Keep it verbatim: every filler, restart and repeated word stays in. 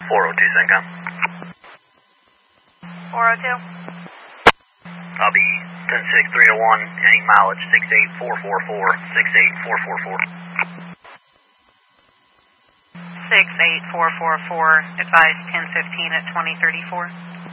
four oh two CENTCOM. four oh two. I'll be ten six three oh one, heading mileage six eight four four four, six eight four four four. six eight four four four, advise ten fifteen at twenty thirty-four.